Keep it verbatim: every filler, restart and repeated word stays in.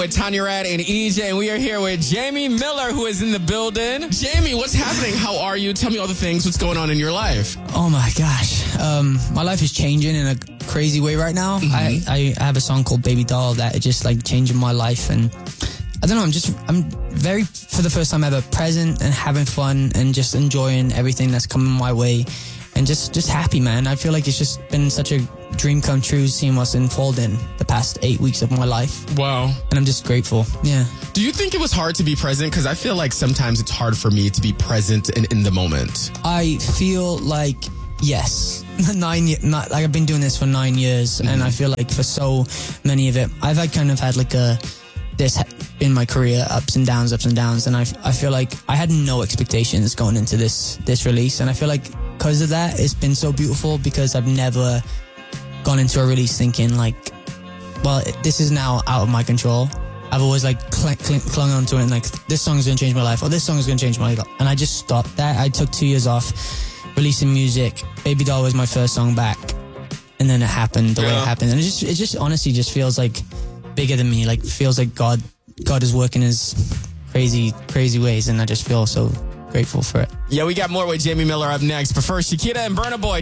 With Tanya Rad and E J, and we are here with Jamie Miller, who is in the building. Jamie, what's happening? How are you? Tell me all the things. What's going on in your life? Oh my gosh. Um, my life is changing in a crazy way right now. Mm-hmm. I, I have a song called Baby Doll that is just like changing my life. And I don't know, I'm just, I'm very, for the first time ever, present and having fun and just enjoying everything that's coming my way. And just, just happy, man. I feel like it's just been such a dream come true seeing what's unfolding the past eight weeks of my life. Wow. And I'm just grateful. Yeah. Do you think it was hard to be present? Because I feel like sometimes it's hard for me to be present and in the moment. I feel like, yes. Nine years, not, like I've been doing this for nine years. Mm-hmm. And I feel like for so many of it, I've had kind of had like a, this in my career, ups and downs, ups and downs. And I, I feel like I had no expectations going into this, this release. And I feel like because of that, it's been so beautiful because I've never gone into a release thinking like, well, this is now out of my control. I've always like cl- cl- clung on to it and like, this song is going to change my life or this song is going to change my life. And I just stopped that. I took two years off releasing music. Baby Doll was my first song back. And then it happened the yeah. way it happened. And it just, it just honestly just feels like bigger than me. Like feels like God, God is working his crazy, crazy ways. And I just feel so grateful for it. Yeah, we got more with Jamie Miller up next. But first, Shakira and Burna Boy.